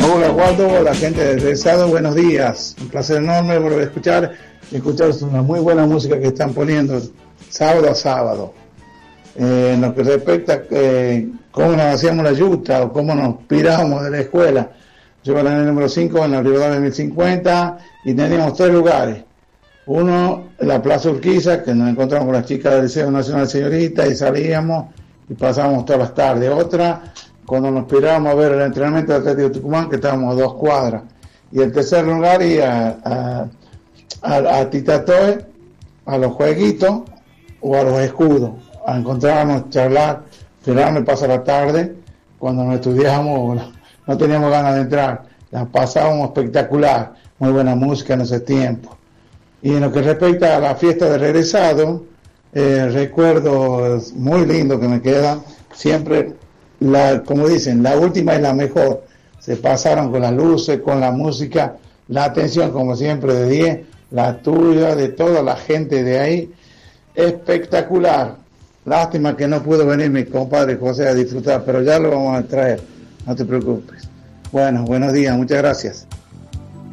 Hola Waldo, la gente de Regresado, buenos días. Un placer enorme volver a escuchar una muy buena música que están poniendo sábado a sábado. En lo que respecta a cómo nos hacíamos la yuta o cómo nos pirábamos de la escuela. Yo era en el número 5 en la Rivadavia 1050 y teníamos 3 lugares. Uno, en la Plaza Urquiza, que nos encontramos con las chicas del Liceo Nacional Señorita y salíamos y pasábamos todas las tardes. Otra, cuando nos pirábamos a ver el entrenamiento del Atlético de Tucumán, que estábamos a 2 cuadras. Y el tercer lugar, a Titatoe, a los jueguitos o a los escudos, a encontrarnos, charlar, tirarme pasar la tarde, cuando nos estudiábamos, no teníamos ganas de entrar, la pasábamos espectacular, muy buena música en ese tiempo. Y en lo que respecta a la fiesta de regresado, recuerdos muy lindos que me quedan, siempre, como dicen, la última es la mejor, se pasaron con las luces, con la música, la atención como siempre de 10, la tuya, de toda la gente de ahí, espectacular. Lástima que no pudo venir mi compadre José a disfrutar, pero ya lo vamos a traer, no te preocupes. Bueno, buenos días, muchas gracias.